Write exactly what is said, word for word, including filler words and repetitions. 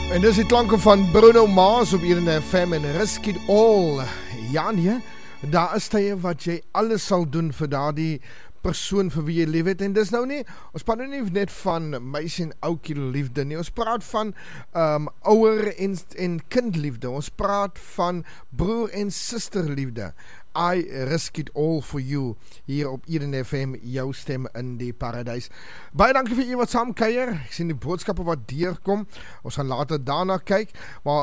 En dis die klanke van Bruno Mars op Eden F M en Risk It All. Ja nee, daar is tye wat jy alles sal doen vir daardie persoon vir wie jy lief het, en dis nou nie, ons praat nou nie net van meisie en oukie liefde nie, ons praat van um, ouer en, en kindliefde, ons praat van broer en sister liefde. I risk it all for you, hier op Eden F M, jou stem in die paradijs. Baie dankie vir jy wat saam kuier, ek sien die boodskappe wat deurkom, ons gaan later daarna kyk, maar